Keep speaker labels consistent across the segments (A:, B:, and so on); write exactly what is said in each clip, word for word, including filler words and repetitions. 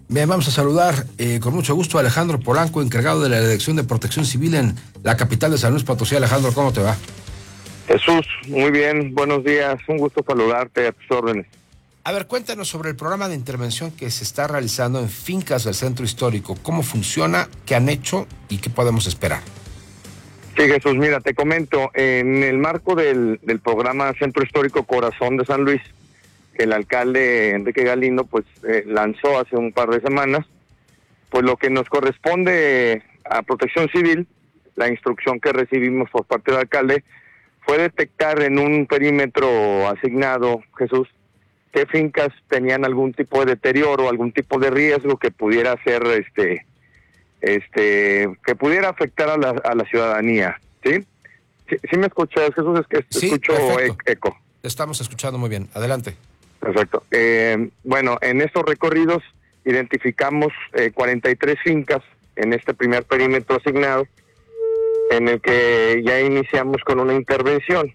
A: Bien, vamos a saludar eh, con mucho gusto a Alejandro Polanco, encargado de la Dirección de Protección Civil en la capital de San Luis Potosí. Alejandro, ¿cómo te va?
B: Jesús, muy bien, buenos días, un gusto saludarte, a tus órdenes.
A: A ver, cuéntanos sobre el programa de intervención que se está realizando en fincas del centro histórico. ¿Cómo funciona? ¿Qué han hecho? ¿Y qué podemos esperar?
B: Sí, Jesús, mira, te comento, en el marco del, del programa Centro Histórico Corazón de San Luis, que el alcalde Enrique Galindo pues eh, lanzó hace un par de semanas, pues lo que nos corresponde a Protección Civil, la instrucción que recibimos por parte del alcalde, fue detectar en un perímetro asignado, Jesús, qué fincas tenían algún tipo de deterioro, algún tipo de riesgo que pudiera ser, este, este, que pudiera afectar a la, a la ciudadanía, ¿sí? ¿Sí, sí me escuchas, Jesús? Es que
A: Sí,
B: escucho e- eco.
A: Te estamos escuchando muy bien. Adelante.
B: Perfecto. Eh, bueno, en estos recorridos identificamos eh, cuarenta y tres fincas en este primer perímetro asignado, en el que ya iniciamos con una intervención.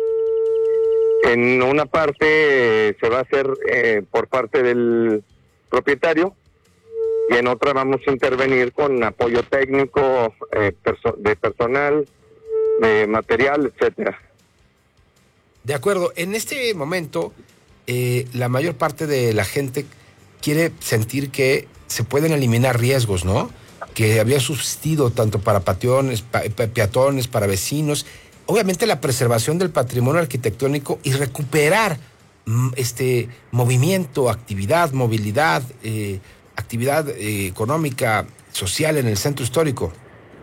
B: En una parte eh, se va a hacer eh, por parte del propietario y en otra vamos a intervenir con apoyo técnico eh, perso- de personal, de material, etcétera.
A: De acuerdo. En este momento, eh, la mayor parte de la gente quiere sentir que se pueden eliminar riesgos, ¿no? Que había subsistido tanto para pateones, pa, pa, peatones, para vecinos. Obviamente la preservación del patrimonio arquitectónico y recuperar este movimiento, actividad, movilidad, eh, actividad eh, económica, social en el centro histórico.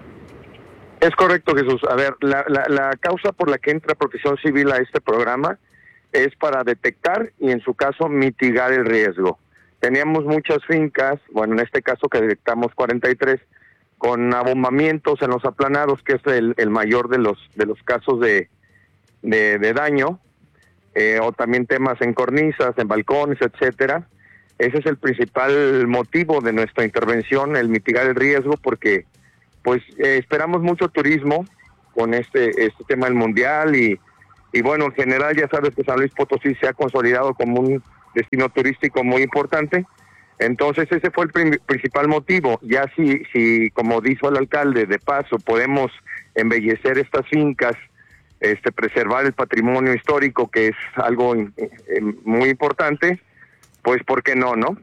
B: Es correcto, Jesús. A ver, la, la, la causa por la que entra Protección Civil a este programa es para detectar y en su caso mitigar el riesgo. Teníamos muchas fincas, bueno, en este caso que detectamos cuarenta y tres, con abombamientos en los aplanados, que es el, el mayor de los de los casos de, de, de daño, eh, o también temas en cornisas, en balcones, etcétera. Ese es el principal motivo de nuestra intervención, el mitigar el riesgo, porque pues eh, esperamos mucho turismo con este este tema del mundial y, y bueno, en general ya sabes que San Luis Potosí se ha consolidado como un destino turístico muy importante. Entonces ese fue el prim- principal motivo. Ya si, si, como dijo el alcalde, de paso podemos embellecer estas fincas, este, preservar el patrimonio histórico, que es algo eh, muy importante, pues ¿por qué no, no?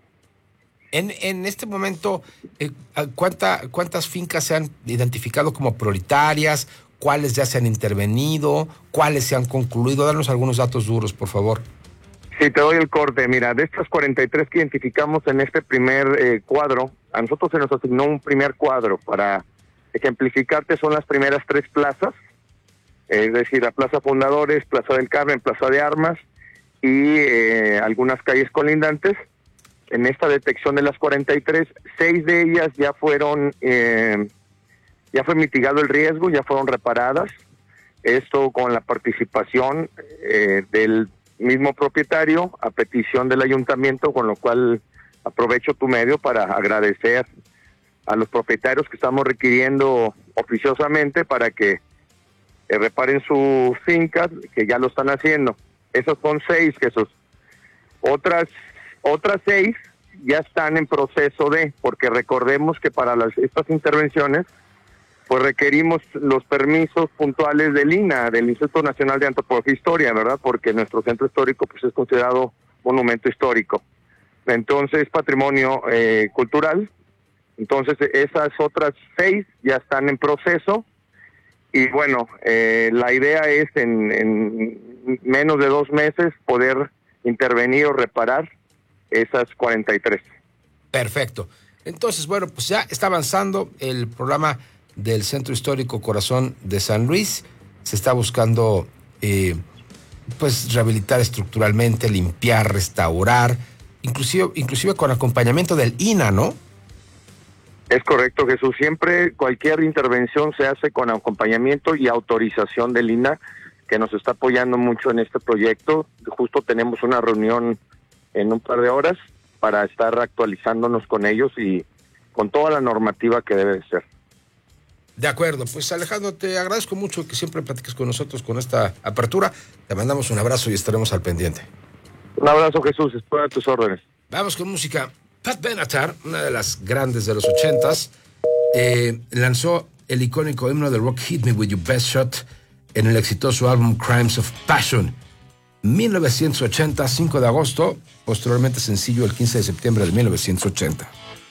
A: En, en este momento, eh, ¿cuánta, ¿cuántas fincas se han identificado como prioritarias? ¿Cuáles ya se han intervenido? ¿Cuáles se han concluido? Danos algunos datos duros, por favor.
B: Sí, te doy el corte. Mira, de estas cuarenta y tres que identificamos en este primer eh, cuadro, a nosotros se nos asignó un primer cuadro para ejemplificarte, son las primeras tres plazas, es decir, la Plaza Fundadores, Plaza del Carmen, Plaza de Armas y eh, algunas calles colindantes. En esta detección de las cuarenta y tres, seis de ellas ya fueron, eh, ya fue mitigado el riesgo, ya fueron reparadas. Esto con la participación eh, del mismo propietario a petición del ayuntamiento, con lo cual aprovecho tu medio para agradecer a los propietarios que estamos requiriendo oficiosamente para que eh, reparen sus fincas, que ya lo están haciendo. Esos son seis, Jesús. Otras otras seis ya están en proceso de, porque recordemos que para las estas intervenciones pues requerimos los permisos puntuales del I N A, del Instituto Nacional de Antropología e Historia, ¿verdad? Porque nuestro centro histórico pues es considerado monumento histórico. Entonces, patrimonio eh, cultural. Entonces, esas otras seis ya están en proceso. Y bueno, eh, la idea es en, en menos de dos meses poder intervenir o reparar esas cuarenta y tres.
A: Perfecto. Entonces, bueno, pues ya está avanzando el programa del Centro Histórico Corazón de San Luis. Se está buscando eh, pues rehabilitar estructuralmente, limpiar, restaurar, inclusive, inclusive con acompañamiento del I N A, ¿no?
B: Es correcto, Jesús. Siempre cualquier intervención se hace con acompañamiento y autorización del I N A, que nos está apoyando mucho en este proyecto. Justo tenemos una reunión en un par de horas para estar actualizándonos con ellos y con toda la normativa que debe ser.
A: De acuerdo, pues Alejandro, te agradezco mucho que siempre platiques con nosotros con esta apertura. Te mandamos un abrazo y estaremos al pendiente.
B: Un abrazo, Jesús, estoy a tus órdenes.
A: Vamos con música. Pat Benatar, una de las grandes de los ochentas, eh, lanzó el icónico himno del rock Hit Me With Your Best Shot en el exitoso álbum Crimes of Passion. mil novecientos ochenta, cinco de agosto, posteriormente sencillo el quince de septiembre de mil novecientos ochenta.